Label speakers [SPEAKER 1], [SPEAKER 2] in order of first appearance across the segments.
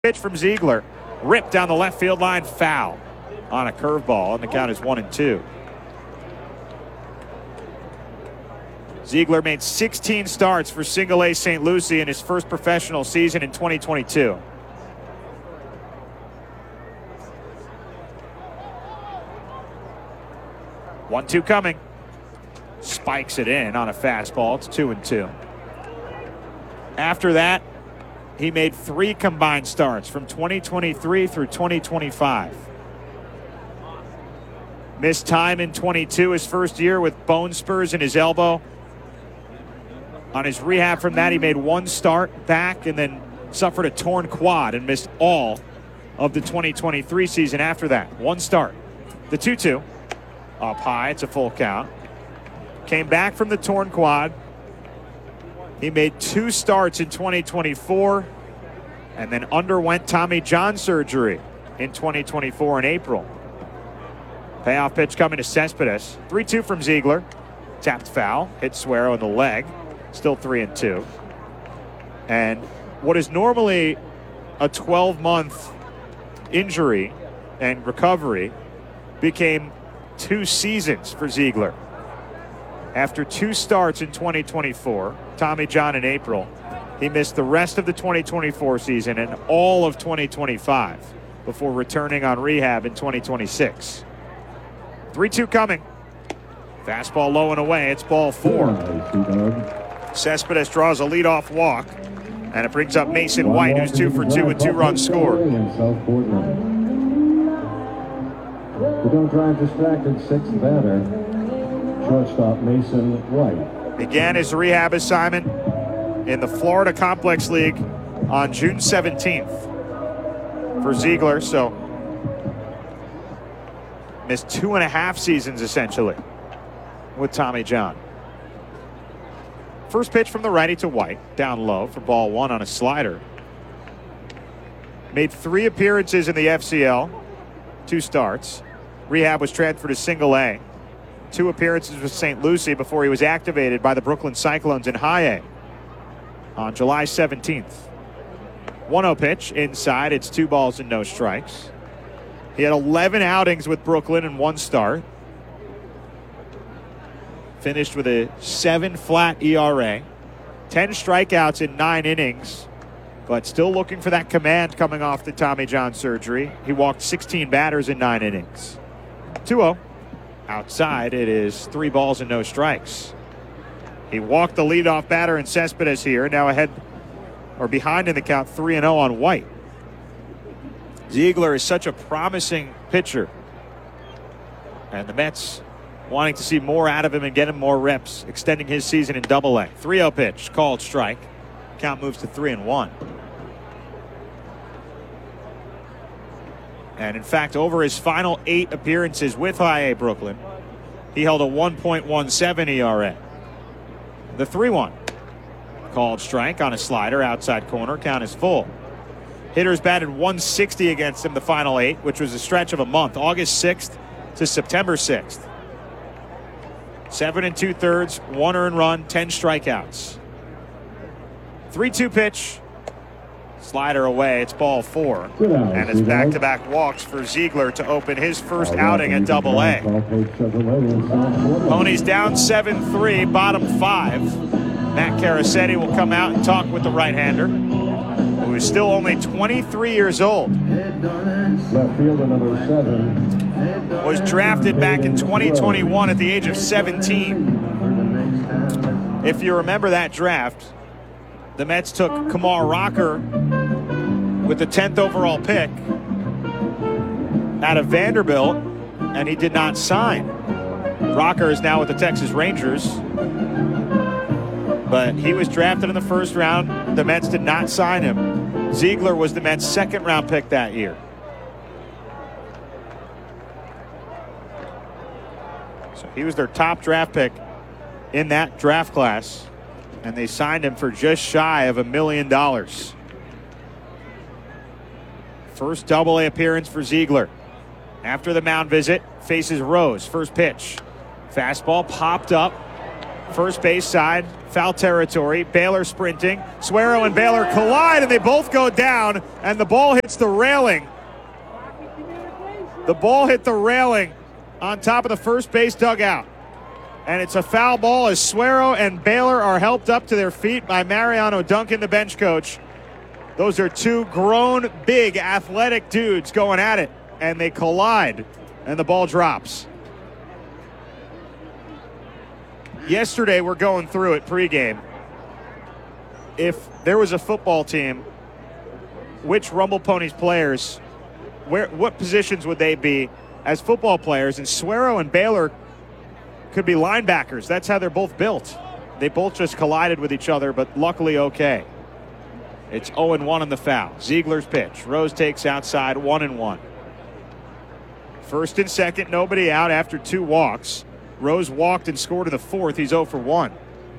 [SPEAKER 1] Pitch from Ziegler. Ripped down the left field line. Foul on a curveball, and the count is 1-2. Ziegler made 16 starts for Single A St. Lucie in his first professional season in 2022. One-two coming. Spikes it in on a fastball. It's 2-2. After that, he made 3 combined starts from 2023 through 2025. Missed time in 22, his first year with bone spurs in his elbow. On his rehab from that, he made 1 start back and then suffered a torn quad and missed all of the 2023 season after that. 1 start. The 2-2. Up high, it's a full count. Came back from the torn quad. He made 2 starts in 2024 and then underwent Tommy John surgery in 2024 in April. Payoff pitch coming to Cespedes. 3-2 from Ziegler. Tapped foul. Hit Suero in the leg. Still 3-2. And what is normally a 12-month injury and recovery became 2 seasons for Ziegler. After 2 starts in 2024, Tommy John in April, he missed the rest of the 2024 season and all of 2025 before returning on rehab in 2026. 3-2 coming. Fastball low and away. It's ball 4. Cespedes draws a leadoff walk, and it brings up Mason White, who's 2 for 2 with 2 runs scored.
[SPEAKER 2] The don't drive distracted 6th batter. Shortstop Mason White.
[SPEAKER 1] Began his rehab assignment in the Florida Complex League on June 17th for Ziegler, so missed 2.5 seasons essentially with Tommy John. First pitch from the righty to White, down low for ball 1 on a slider. Made 3 appearances in the FCL, 2 starts. Rehab was transferred to Single A. 2 appearances with St. Lucie before he was activated by the Brooklyn Cyclones in High A on July 17th. 1-0 pitch inside. It's 2 balls and no strikes. He had 11 outings with Brooklyn in 1 start. Finished with a 7 flat ERA. 10 strikeouts in 9 innings, but still looking for that command coming off the Tommy John surgery. He walked 16 batters in 9 innings. 2-0. Outside, it is 3 balls and no strikes. He walked the leadoff batter in Cespedes here, now ahead or behind in the count 3-0 on White. Ziegler is such a promising pitcher, and the Mets wanting to see more out of him and get him more reps, extending his season in Double-A. 3-0 pitch, called strike. Count moves to 3-1. And in fact, over his final 8 appearances with High A Brooklyn, he held a 1.17 ERA. The 3-1. Called strike on a slider, outside corner. Count is full. Hitters batted 160 against him the final 8, which was a stretch of a month, August 6th to September 6th. 7 2/3, 1 earned run, 10 strikeouts. 3-2 pitch. Slider away. It's ball 4. And it's back-to-back walks for Ziegler to open his first outing at Double-A. Ponies down 7-3, bottom 5. Matt Carasetti will come out and talk with the right-hander, who is still only 23 years old.
[SPEAKER 2] Left fielder number 7.
[SPEAKER 1] Was drafted back in 2021 at the age of 17. If you remember that draft, the Mets took Kumar Rocker with the 10th overall pick out of Vanderbilt, and he did not sign. Rocker is now with the Texas Rangers, but he was drafted in the first round. The Mets did not sign him. Ziegler was the Mets' 2nd round pick that year. So he was their top draft pick in that draft class, and they signed him for just shy of $1 million. First Double-A appearance for Ziegler. After the mound visit, faces Rose. First pitch. Fastball popped up First base side, foul territory. Baylor sprinting. Suero and Baylor collide, and they both go down, and the ball hits the railing. The ball hit the railing on top of the first base dugout. And it's a foul ball as Suero and Baylor are helped up to their feet by Mariano Duncan, the bench coach. Those are two grown, big, athletic dudes going at it, and they collide, and the ball drops. Yesterday, we're going through it pregame. If there was a football team, which Rumble Ponies players, what positions would they be as football players? And Suero and Baylor could be linebackers. That's how they're both built. They both just collided with each other, but luckily okay. It's 0-1 on the foul. Ziegler's pitch. Rose takes outside, 1-1. First and second, nobody out after 2 walks. Rose walked and scored in the 4th. He's 0 for 1.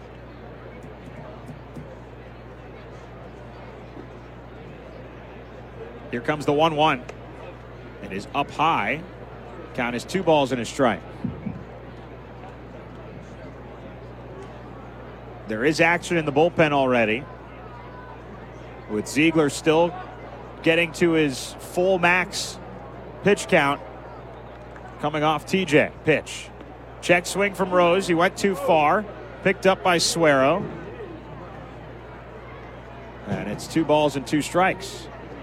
[SPEAKER 1] Here comes the 1-1. It is up high. Count is 2 balls and a strike. There is action in the bullpen already, with Ziegler still getting to his full max pitch count coming off TJ. Pitch. Check swing from Rose. He went too far. Picked up by Suero. And it's 2 balls and 2 strikes.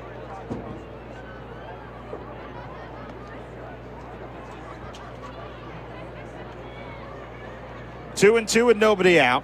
[SPEAKER 1] Two and 2 with nobody out.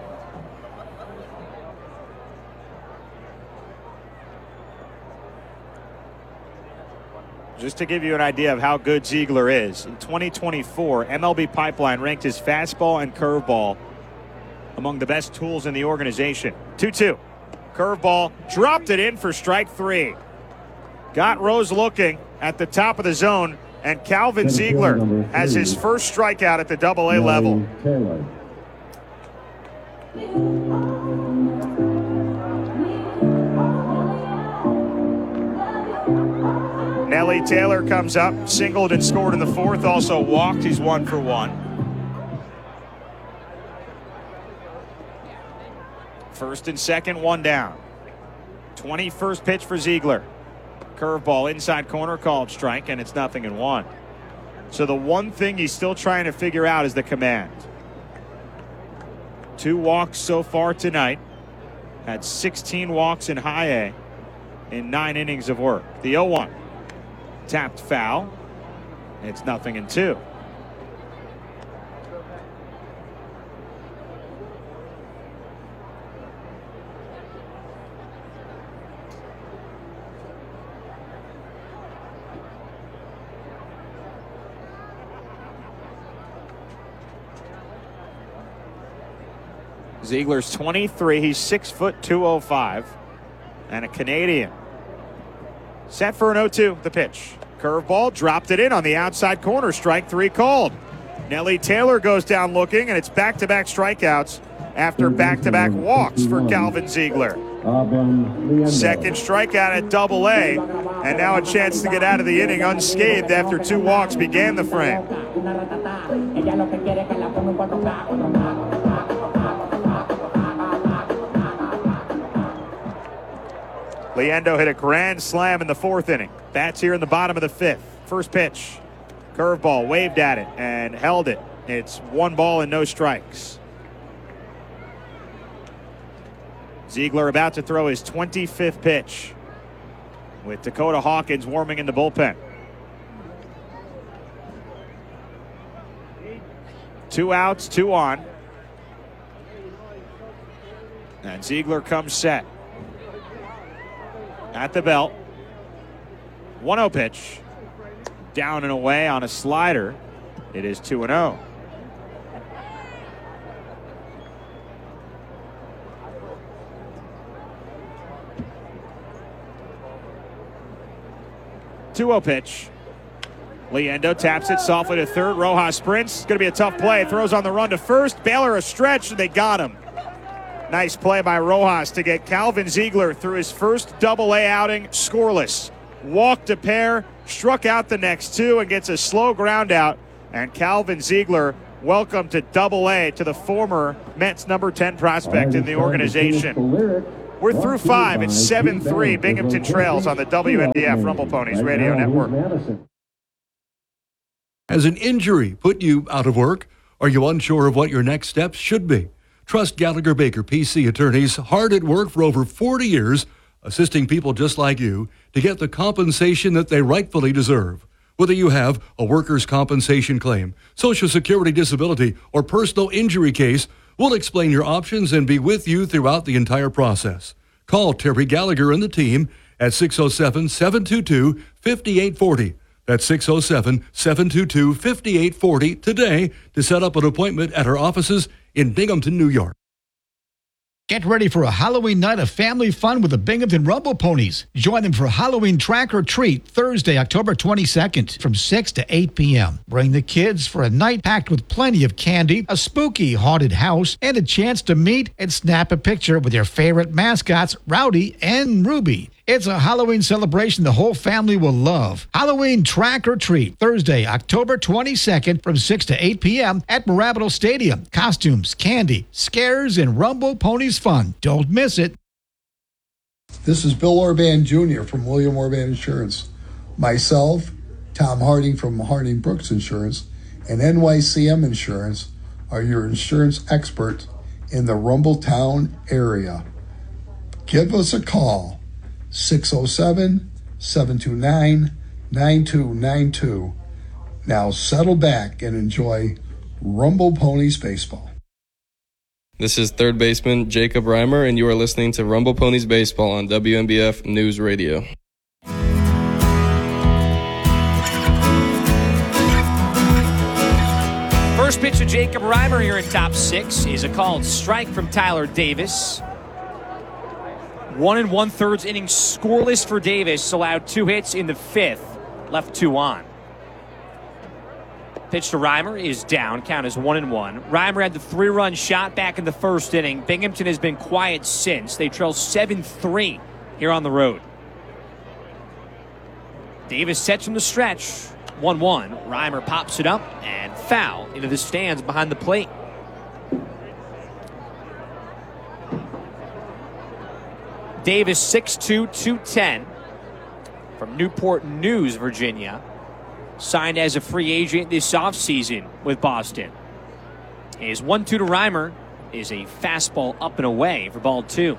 [SPEAKER 1] Just to give you an idea of how good Ziegler is, in 2024, MLB Pipeline ranked his fastball and curveball among the best tools in the organization. 2-2. Curveball, dropped it in for strike 3. Got Rose looking at the top of the zone, and Calvin Ziegler has his first strikeout at the Double-A level. Nelly Taylor comes up, singled and scored in the 4th, also walked. He's 1 for 1. First and second, 1 down. 21st pitch for Ziegler. Curveball inside corner, called strike, and it's 0-1. So the one thing he's still trying to figure out is the command. 2 walks so far tonight. Had 16 walks in high A in 9 innings of work. The 0-1. Tapped foul. It's 0-2. Ziegler's 23. He's 6 foot 205 and a Canadian. Set for an 0-2. The pitch. Curveball, dropped it in on the outside corner. Strike 3 called. Nelly Taylor goes down looking, and it's back-to-back strikeouts after back-to-back walks for Calvin Ziegler. Second strikeout at Double-A, and now a chance to get out of the inning unscathed after 2 walks began the frame. Liendo hit a grand slam in the 4th inning. Bats here in the bottom of the 5th. First pitch. Curveball, waved at it and held it. It's 1 ball and no strikes. Ziegler about to throw his 25th pitch, with Dakota Hawkins warming in the bullpen. 2 outs, 2 on. And Ziegler comes set. At the belt. 1-0 pitch. Down and away on a slider. It is 2-0. Pitch. Liendo taps it softly to third. Rojas sprints. It's going to be a tough play. Throws on the run to first. Baylor a stretch, and they got him. Nice play by Rojas to get Calvin Ziegler through his first Double-A outing scoreless. Walked a pair, struck out the next 2, and gets a slow ground out. And Calvin Ziegler welcome to Double-A to the former Mets number 10 prospect in the organization. We're through 5. It's 7-3. Binghamton trails on the WNBF Rumble Ponies Radio Network.
[SPEAKER 3] Has an injury put you out of work? Are you unsure of what your next steps should be? Trust Gallagher Baker PC attorneys, hard at work for over 40 years, assisting people just like you to get the compensation that they rightfully deserve. Whether you have a workers' compensation claim, Social Security disability, or personal injury case, we'll explain your options and be with you throughout the entire process. Call Terry Gallagher and the team at 607-722-5840. That's 607-722-5840 today to set up an appointment at our offices in Binghamton, New York.
[SPEAKER 4] Get ready for a Halloween night of family fun with the Binghamton Rumble Ponies. Join them for Halloween Track or Treat Thursday, October 22nd from 6 to 8 p.m. Bring the kids for a night packed with plenty of candy, a spooky haunted house, and a chance to meet and snap a picture with your favorite mascots, Rowdy and Ruby. It's a Halloween celebration the whole family will love. Halloween Track or Treat, Thursday, October 22nd from 6 to 8 p.m. at Marabito Stadium. Costumes, candy, scares, and Rumble Ponies fun. Don't miss it.
[SPEAKER 5] This is Bill Orban Jr. from William Orban Insurance. Myself, Tom Harding from Harding Brooks Insurance, and NYCM Insurance are your insurance experts in the Rumbletown area. Give us a call. 607-729-9292. Now settle back and enjoy Rumble Ponies Baseball.
[SPEAKER 6] This is third baseman Jacob Reimer, and you are listening to Rumble Ponies Baseball on WNBF News Radio.
[SPEAKER 7] First pitch of Jacob Reimer here in top 6 is a called strike from Tyler Davis. 1 1/3 inning scoreless for Davis. Allowed 2 hits in the 5th. Left 2 on. Pitch to Reimer is down. Count is 1-1. Reimer had the 3-run shot back in the 1st inning. Binghamton has been quiet since. They trail 7-3 here on the road. Davis sets from the stretch. 1-1. Reimer pops it up and foul into the stands behind the plate. Davis, 6'2", 210, from Newport News, Virginia. Signed as a free agent this offseason with Boston. His 1-2 to Reimer is a fastball up and away for ball 2.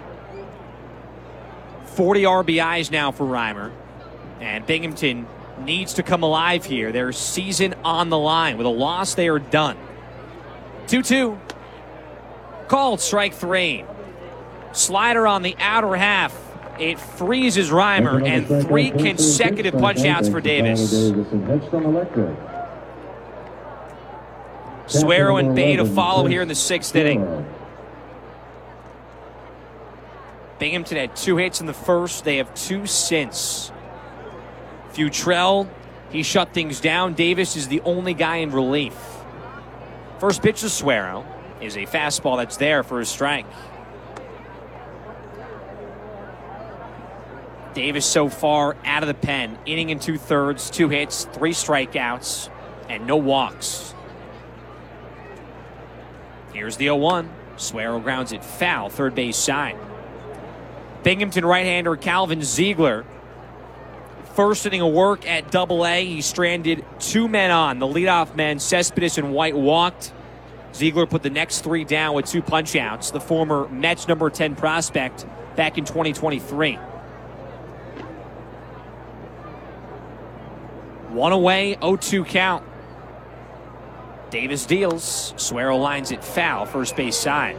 [SPEAKER 7] 40 RBIs now for Reimer. And Binghamton needs to come alive here. Their season on the line. With a loss, they are done. 2-2. Called strike 3. Slider on the outer half. It freezes Reimer, and 3 consecutive punch-outs for Davis. Suero and Bay to follow here in the 6th inning. Binghamton had 2 hits in the 1st. They have 2 since. Futrell, he shut things down. Davis is the only guy in relief. First pitch to Suero is a fastball that's there for a strike. Davis so far out of the pen. Inning and 2/3, 2 hits, 3 strikeouts, and no walks. Here's the 0-1. Suero grounds it foul, third base side. Binghamton right-hander Calvin Ziegler. First inning of work at Double-A. He stranded 2 men on. The leadoff men, Cespedes and White, walked. Ziegler put the next 3 down with 2 punch-outs. The former Mets number 10 prospect back in 2023. 1 away, 0-2 count. Davis deals. Suero lines it foul, first base side.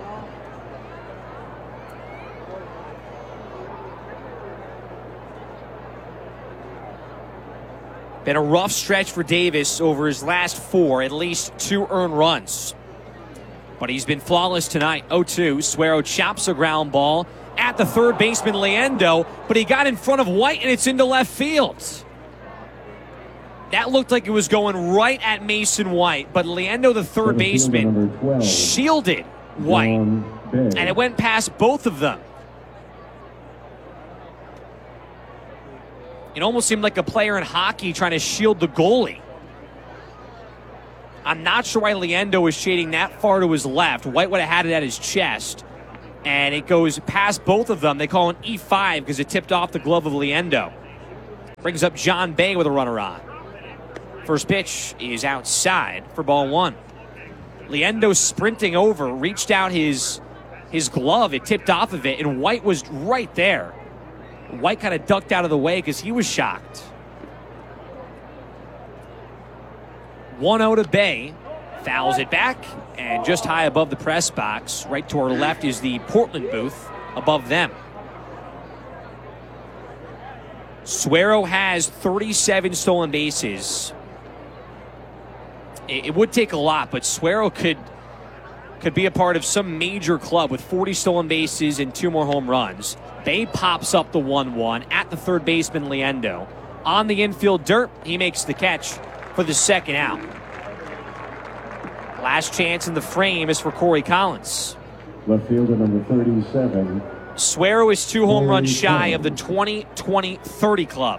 [SPEAKER 7] Been a rough stretch for Davis over his last 4, at least 2 earned runs. But he's been flawless tonight. 0-2. Suero chops a ground ball at the third baseman Leendo, but he got in front of White and it's into left field. That looked like it was going right at Mason White, but Leendo, the third baseman, shielded White, and it went past both of them. It almost seemed like a player in hockey trying to shield the goalie. I'm not sure why Liendo was shading that far to his left. White would have had it at his chest. And it goes past both of them. They call it E5 because it tipped off the glove of Liendo. Brings up John Bay with a runner on. First pitch is outside for ball one. Liendo sprinting over, reached out his glove. It tipped off of it, and White was right there. White kind of ducked out of the way because he was shocked. 1-0 to Bay. Fouls it back, and just high above the press box, right to our left, is the Portland booth above them. Suero has 37 stolen bases. It would take a lot, but Suero could be a part of some major club with 40 stolen bases and 2 more home runs. Bay pops up the 1-1 at the third baseman, Liendo. On the infield dirt, he makes the catch for the second out. Last chance in the frame is for Corey Collins.
[SPEAKER 2] Left fielder number 37.
[SPEAKER 7] Suero is 2 home runs shy of the 20-20-30 club.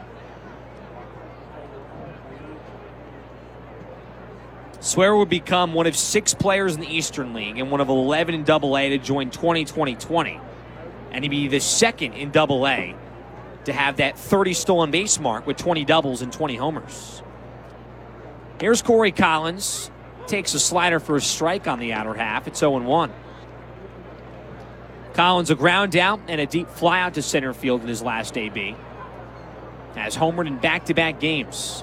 [SPEAKER 7] Suero would become one of 6 players in the Eastern League and one of 11 in Double-A to join 20-20-20. And he'd be the second in Double-A to have that 30 stolen base mark with 20 doubles and 20 homers. Here's Corey Collins. Takes a slider for a strike on the outer half. It's 0-1. Collins a ground out and a deep fly out to center field in his last AB. Has homered in back-to-back games.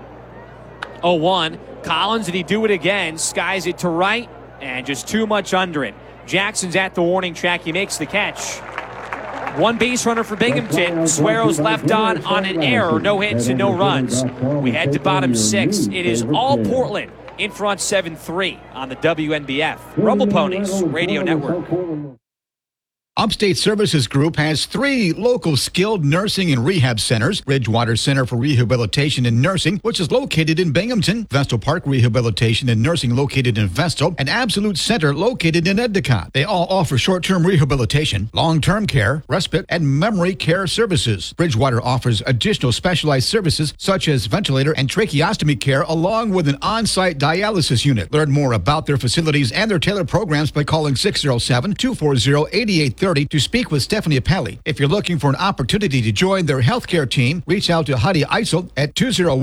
[SPEAKER 7] 0-1. Collins, did he do it again? Skies it to right and just too much under it. Jackson's at the warning track. He makes the catch. 1 base runner for Binghamton. Suero's left on an error. No hits and no runs. We head to bottom 6. It is all Portland. In front 7-3 on the WNBF. Rumble Ponies Radio Network.
[SPEAKER 4] Upstate Services Group has 3 local skilled nursing and rehab centers. Bridgewater Center for Rehabilitation and Nursing, which is located in Binghamton. Vestal Park Rehabilitation and Nursing located in Vestal. And Absolute Center located in Endicott. They all offer short-term rehabilitation, long-term care, respite, and memory care services. Bridgewater offers additional specialized services such as ventilator and tracheostomy care along with an on-site dialysis unit. Learn more about their facilities and their tailored programs by calling 607-240-8830 to speak with Stephanie Appelli. If you're looking for an opportunity to join their healthcare team, reach out to Heidi Eisel at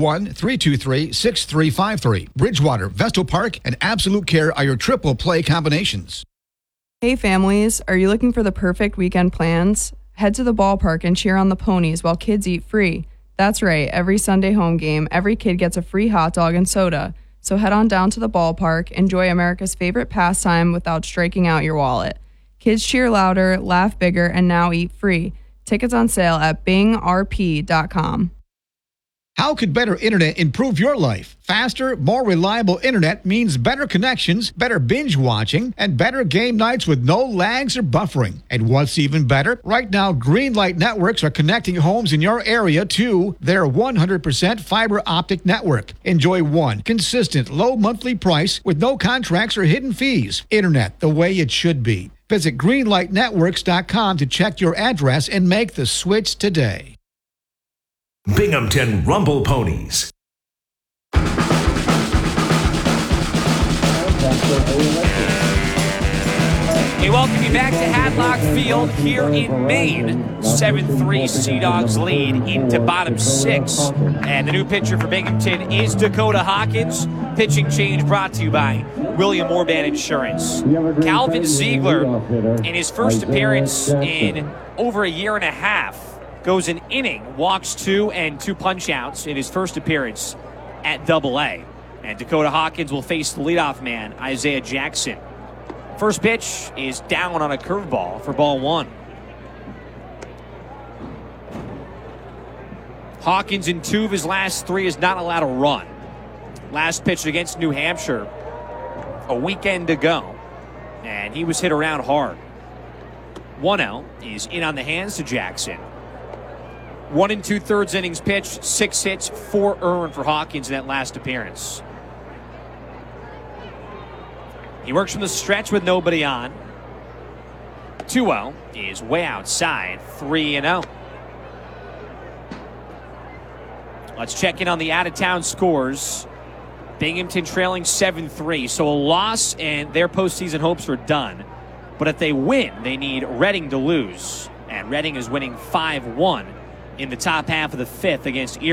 [SPEAKER 4] 201-323-6353. Bridgewater, Vestal Park, and Absolute Care are your triple play combinations.
[SPEAKER 8] Hey families, are you looking for the perfect weekend plans? Head to the ballpark and cheer on the ponies while kids eat free. That's right, every Sunday home game, every kid gets a free hot dog and soda. So head on down to the ballpark, enjoy America's favorite pastime without striking out your wallet. Kids cheer louder, laugh bigger, and now eat free. Tickets on sale at bingrp.com.
[SPEAKER 4] How could better internet improve your life? Faster, more reliable internet means better connections, better binge watching, and better game nights with no lags or buffering. And what's even better? Right now, Greenlight Networks are connecting homes in your area to their 100% fiber optic network. Enjoy one consistent low monthly price with no contracts or hidden fees. Internet the way it should be. Visit greenlightnetworks.com to check your address and make the switch today.
[SPEAKER 9] Binghamton Rumble Ponies.
[SPEAKER 7] We welcome you back to Hadlock Field here in Maine. 7-3 Sea Dogs lead into bottom 6. And the new pitcher for Binghamton is Dakota Hawkins. Pitching change brought to you by William Morban Insurance. Calvin Ziegler, in his first appearance in over a year and a half, goes an inning, walks 2 and 2 punch-outs in his first appearance at Double-A. And Dakota Hawkins will face the leadoff man, Isaiah Jackson. First pitch is down on a curveball for ball 1. Hawkins in 2 of his last 3 is not allowed a run. Last pitch against New Hampshire a weekend ago, and he was hit around hard. 1-0 is in on the hands to Jackson. 1 2/3 innings pitched, 6 hits, 4 earned for Hawkins in that last appearance. He works from the stretch with nobody on. 2-0 is way outside, 3-0. Let's check in on the out-of-town scores. Binghamton trailing 7-3. So a loss and their postseason hopes are done. But if they win, they need Reading to lose. And Reading is winning 5-1 in the top half of the fifth against Erie.